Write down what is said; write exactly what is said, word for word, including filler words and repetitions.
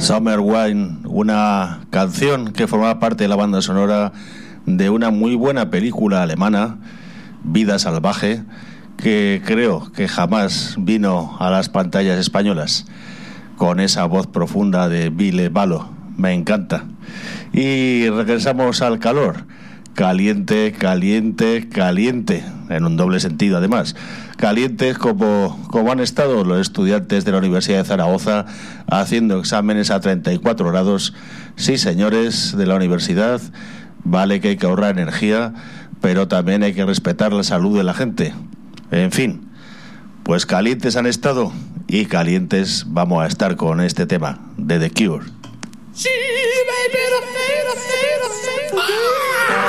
Summer Wine, una canción que formaba parte de la banda sonora de una muy buena película alemana, Vida Salvaje, que creo que jamás vino a las pantallas españolas, con esa voz profunda de Ville Valo. Me encanta. Y regresamos al calor. Caliente, caliente, caliente, en un doble sentido además. Calientes como, como han estado los estudiantes de la Universidad de Zaragoza haciendo exámenes a treinta y cuatro grados. Sí, señores de la universidad, vale que hay que ahorrar energía, pero también hay que respetar la salud de la gente. En fin, pues calientes han estado y calientes vamos a estar con este tema de The Cure.